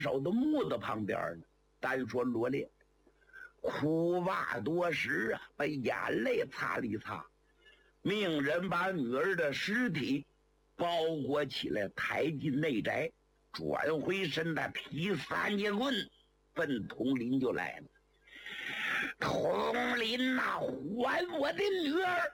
守的木头旁边呢。单说罗烈，哭罢多时啊，把眼泪擦了一擦，命人把女儿的尸体包裹起来，抬进内宅，转回身的提三节棍奔统林就来了。统林呐，还我的女儿！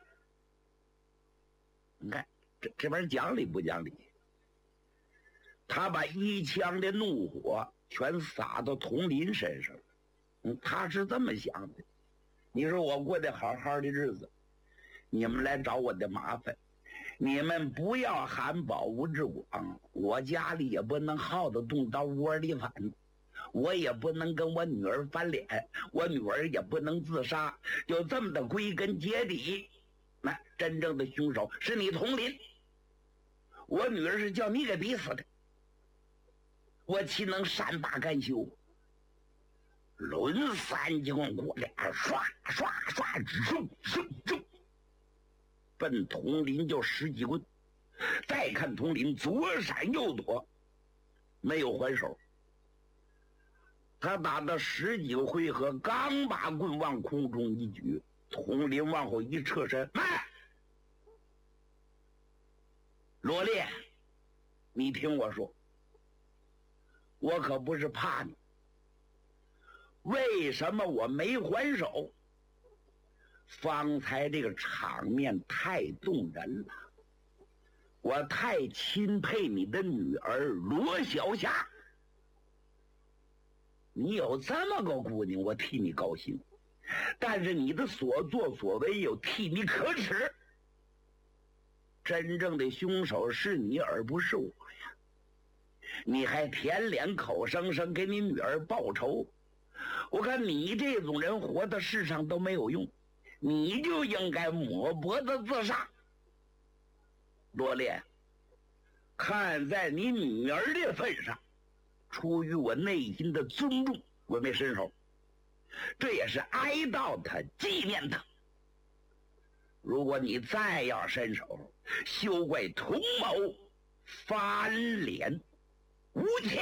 你看这边讲理不讲理？他把一腔的怒火全撒到统林身上了。他是这么想的，你说我过得好好的日子，你们来找我的麻烦，你们不要喊保吴志广，我家里也不能耗得动到窝里反，我也不能跟我女儿翻脸，我女儿也不能自杀，就这么的归根结底，那真正的凶手是你统林，我女儿是叫你给逼死的，我岂能善罢甘休？抡三节棍过来，刷刷刷，嗖嗖嗖，奔统林就十几棍。再看统林左闪右躲，没有还手。他打到十几个回合，刚把棍往空中一举，统林往后一侧身，慢！罗烈，你听我说，我可不是怕你。为什么我没还手？方才这个场面太动人了，我太钦佩你的女儿罗小霞。你有这么个姑娘，我替你高兴，但是你的所作所为又替你可耻。真正的凶手是你，而不是我呀！你还舔脸口声声给你女儿报仇，我看你这种人活在世上都没有用，你就应该抹脖子自杀。罗烈，看在你女儿的份上，出于我内心的尊重，我没伸手，这也是哀悼他，纪念他。如果你再要伸手，休怪童某翻脸无情。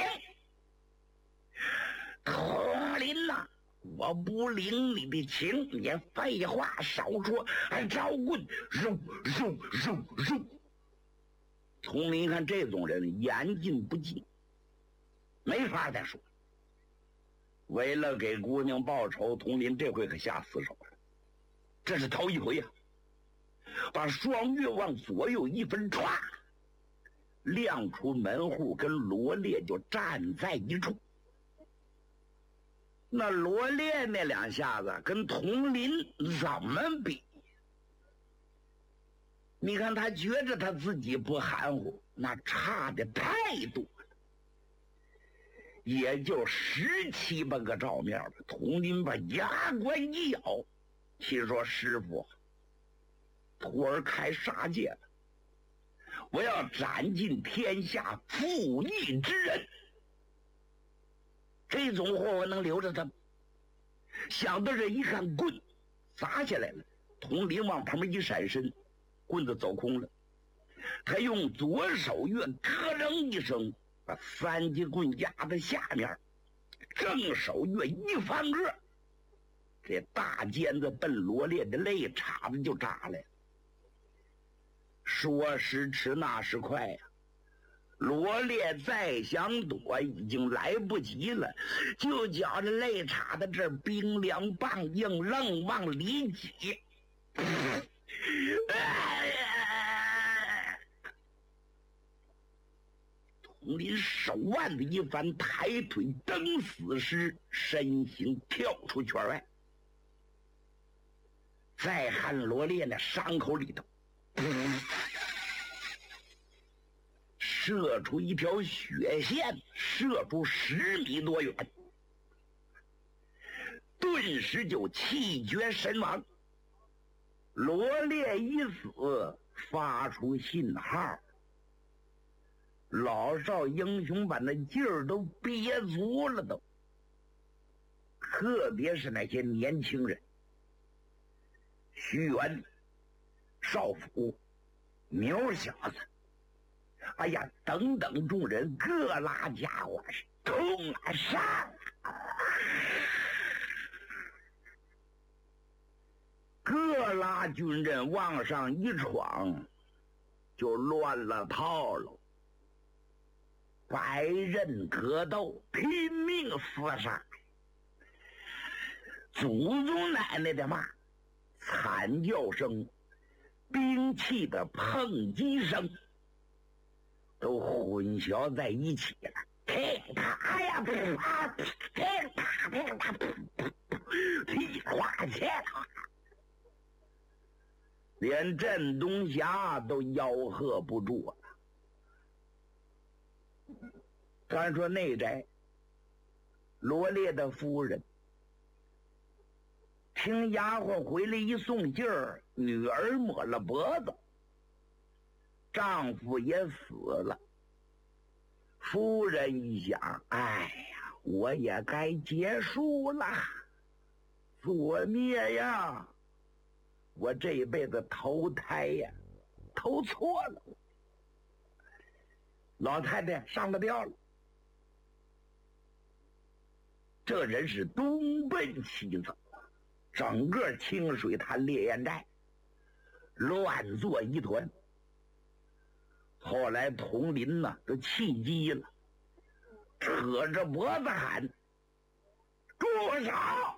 统林呐，我不领你的情，你废话少说，还招棍，肉肉肉肉。统林看这种人言尽不尽，没法再说。为了给姑娘报仇，统林这回可下死手了，这是头一回啊！把双月往左右一分，歘，亮出门户，跟罗烈就站在一处。那罗烈那两下子跟统林怎么比？你看他觉着他自己不含糊，那差的太多了，也就17、18个照面吧。统林把牙关一咬，心说：“师傅，徒儿开杀戒了，我要斩尽天下负义之人。这种货我能留着他？”想到这一看，棍砸下来了，统林往旁边一闪身，棍子走空了。他用左手月咯噔一声，把三节棍压在下面，正手月一翻个，这大尖子奔罗烈的肋叉子就扎来了。说时迟，那时快呀！罗烈再想躲，已经来不及了，就觉着肋叉的这冰凉棒硬，愣往里挤。统林手腕子一翻，抬腿蹬死尸，身形跳出圈外。再看罗烈那伤口里头，射出一条血线，射出10米多远，顿时就气绝身亡。罗烈一死，发出信号，老少英雄把那劲儿都憋足了都，特别是那些年轻人，徐元、少辅、苗小子，哎呀，等等众人各拉家伙， 冲啊上啊！各拉军人往上一闯，就乱了套了。百人格斗，拼命厮杀，祖宗奶奶的骂，惨叫声，兵器的碰击声，都混淆在一起了。噼啪呀，啪！噼啪噼啪，噼哗切啦！连镇东霞都吆喝不住了。咱说内宅罗列的夫人听丫鬟回来一送信儿，女儿抹了脖子，丈夫也死了。夫人一想，哎呀，我也该结束了，作孽呀，我这辈子投胎呀，投错了。老太太上了吊了。这人是东奔西走，整个清水潭烈焰寨乱作一团。后来佟林呢都气急了，扯着脖子喊：“住手！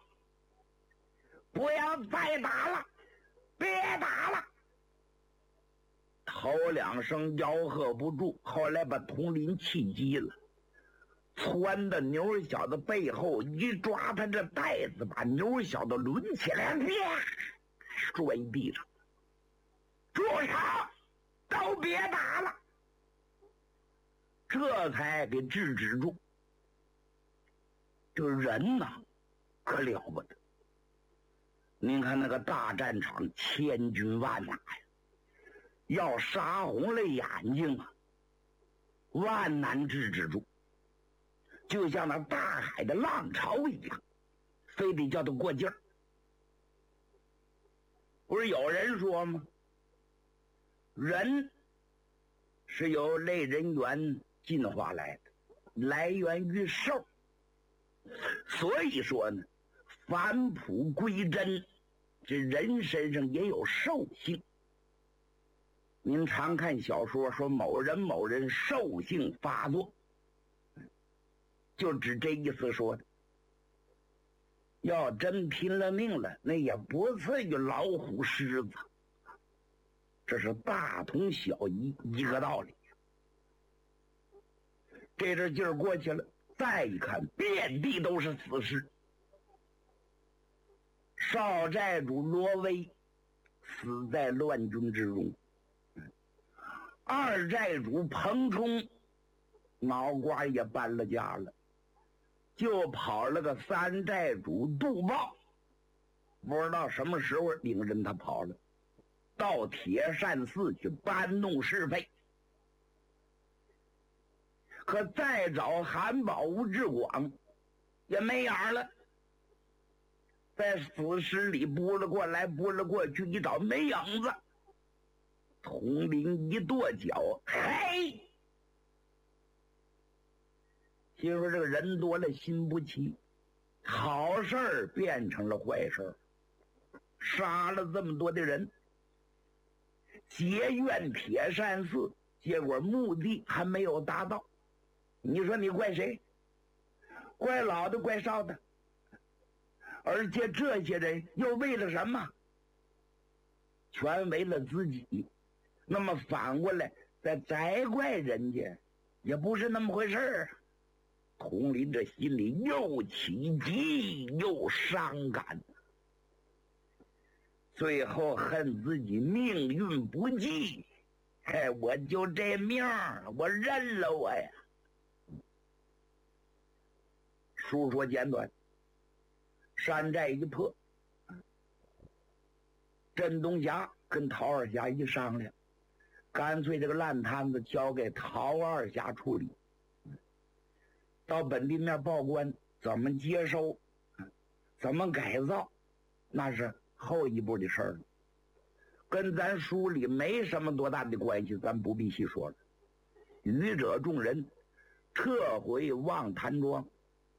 不要再打了，别打了！”头两声吆喝不住，后来把佟林气急了，窜到牛小子背后一抓他这带子，把牛小子抡起来，啪，摔地上。住手！都别打了！这才给制止住。这人呐，可了不得。您看那个大战场，千军万马呀，要杀红了眼睛啊，万难制止住。就像那大海的浪潮一样，非得叫他过劲儿。不是有人说吗？人是由类人猿进化来的，来源于兽。所以说呢，返璞归真，这人身上也有兽性。您常看小说说某人兽性发作，就指这意思说的。要真拼了命了，那也不次于老虎狮子。这是大同小异，一个道理。这阵劲儿过去了，再一看，遍地都是死尸。少寨主罗威死在乱军之中，二寨主彭冲脑瓜也搬了家了，就跑了个三寨主杜豹，不知道什么时候领着他跑了，到铁扇寺去搬弄是非。可再找韩宝、吴志广也没影了，在死尸里拨了过来拨了过去，一找没影子。佟林一跺脚，嘿！心说这个人多了心不齐，好事儿变成了坏事儿，杀了这么多的人，结怨铁扇寺，结果目的还没有达到。你说你怪谁？怪老的，怪少的。而且这些人又为了什么？全为了自己。那么反过来再责怪人家，也不是那么回事儿。佟林这心里又起急又伤感，最后恨自己命运不济。哎，我就这命，我认了我呀。书说简短，山寨一破，镇东霞跟陶二侠一商量，干脆这个烂摊子交给陶二侠处理，到本地面报官，怎么接收，怎么改造，那是后一步的事儿了，跟咱书里没什么多大的关系，咱不必细说了。愚者众人撤回望潭庄。